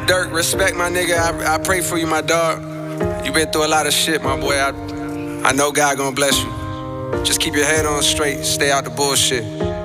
Dirk, respect my nigga. I pray for you, my dog. You been through a lot of shit, my boy. I know God gonna bless you. Just keep your head on straight. Stay out the bullshit.